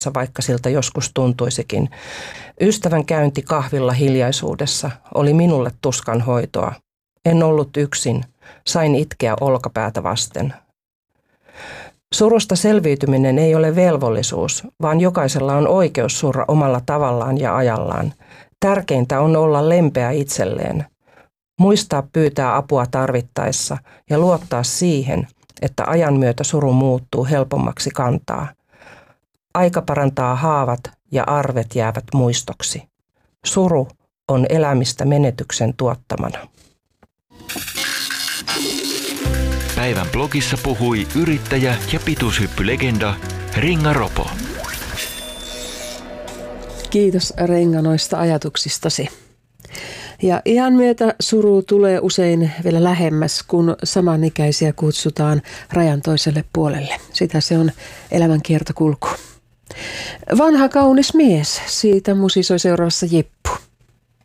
vaikka siltä joskus tuntuisikin. Ystävän käynti kahvilla hiljaisuudessa oli minulle tuskan hoitoa. En ollut yksin. Sain itkeä olkapäätä vasten. Surusta selviytyminen ei ole velvollisuus, vaan jokaisella on oikeus surra omalla tavallaan ja ajallaan. Tärkeintä on olla lempeä itselleen. Muistaa pyytää apua tarvittaessa ja luottaa siihen, että ajan myötä suru muuttuu helpommaksi kantaa. Aika parantaa haavat ja arvet jäävät muistoksi. Suru on elämistä menetyksen tuottamana. Päivän blogissa puhui yrittäjä ja pituushyppylegenda Ringa Ropo. Kiitos Renga noista ajatuksistasi. Ja iän myötä suru tulee usein vielä lähemmäs, kun samanikäisiä kutsutaan rajan toiselle puolelle. Sitä se on elämän kiertokulku. Vanha kaunis mies, siitä musisoi seuraavassa Jippu.